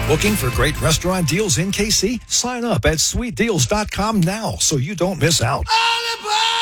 Looking for great restaurant deals in KC? Sign up at sweetdeals.com now so you don't miss out. All